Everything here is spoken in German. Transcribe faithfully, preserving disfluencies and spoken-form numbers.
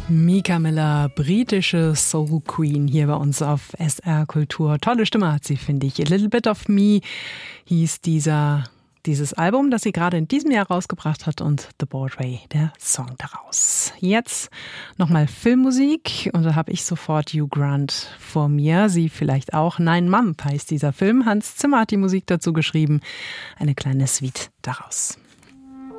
Mika Miller, britische Soul Queen hier bei uns auf S R Kultur. Tolle Stimme hat sie, finde ich. A Little Bit of Me hieß dieser, dieses Album, das sie gerade in diesem Jahr rausgebracht hat, und The Broadway, der Song daraus. Jetzt nochmal Filmmusik und da habe ich sofort Hugh Grant vor mir. Sie vielleicht auch. Nine Month heißt dieser Film. Hans Zimmer hat die Musik dazu geschrieben. Eine kleine Suite daraus.